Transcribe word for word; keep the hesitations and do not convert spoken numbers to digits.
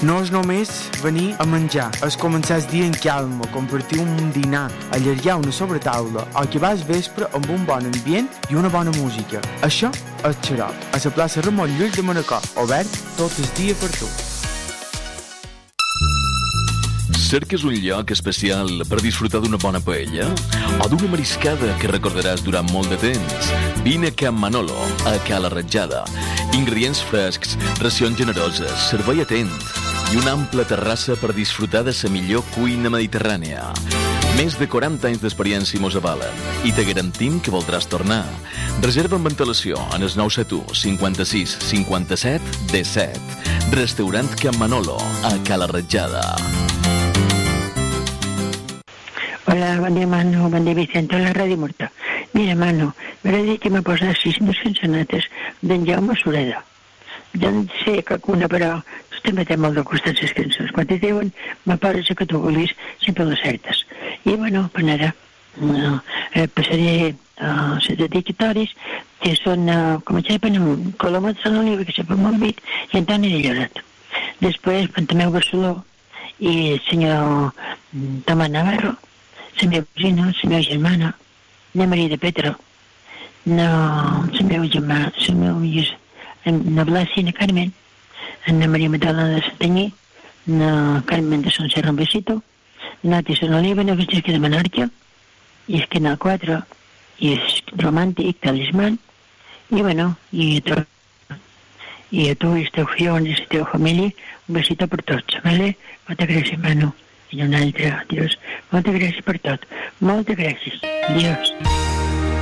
No és només venir a menjar, és començar el dia en calma, compartir un dinar, allargar una sobretaula o acabar el vespre amb un bon ambient i una bona música. Això és Xarop, a la plaça Ramon Llull de Manacor, obert tot el dia per tu. Cerques un lloc especial per disfrutar d'una bona paella? O d'una mariscada que recordaràs durant molt de temps? Vine a Can Manolo, a Cala Ratjada. Ingredients frescs, racions generoses, servei atent i una ampla terrassa per disfrutar de la millor cuina mediterrània. Més de quaranta anys d'experiència mos avalen i te garantim que voldràs tornar. Reserva amb antelació en el nou set u cinquanta-sis cinquanta-set disset. Restaurant Can Manolo, a Cala Ratjada. Hola, bon dia, Manu. Bon dia, Vicente. Hola, Ràdio Morta. Mira, Manu, m'agradaria que m'ha posat sis-centes cançonetes d'en Jaume Sureda. Jo en sé que una, però tu també té molt de costat les cançons. Quan te diuen, me poses a que tu vulguis, sempre les certes. I, bueno, per ara, no, eh, passaré a les dedicatoris, que són, uh, començaré amb Colomat Sant Oliva, que sempre m'ho dit, i Antoni de Lloret. Després, Pantomeu Barceló i el senyor Tomàs Navarro, la meva cosina, la meva germana, la Maria de Petro, la meva germana, la meva la Blasi, la Carmen, la Maria Magdalena de Santanyí, la Carmen de Son Serra, un besito, la Nati Sant Oliva, la Francesca de Menorca, i el Canal quatre, i el Romàntic, Talismán, i bueno, i a tu, i a tu, i el teu fill, i la teva família, un besito per tots, vale? Moltes gràcies, Manu. I un altre, adiós. Moltes gràcies per tot. Moltes gràcies. Adiós.